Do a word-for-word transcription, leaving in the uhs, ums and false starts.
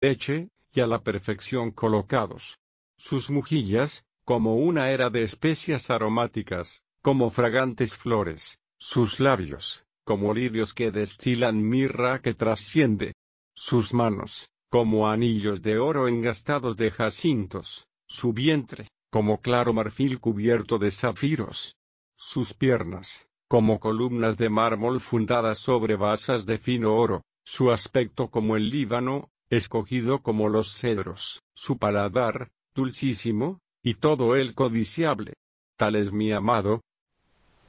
leche, y a la perfección colocados. Sus mejillas, como una era de especias aromáticas, como fragantes flores, sus labios, como lirios que destilan mirra que trasciende. Sus manos, como anillos de oro engastados de jacintos, su vientre, como claro marfil cubierto de zafiros. Sus piernas, como columnas de mármol fundadas sobre basas de fino oro, su aspecto como el Líbano, escogido como los cedros, su paladar, dulcísimo, y todo él codiciable. Tal es mi amado,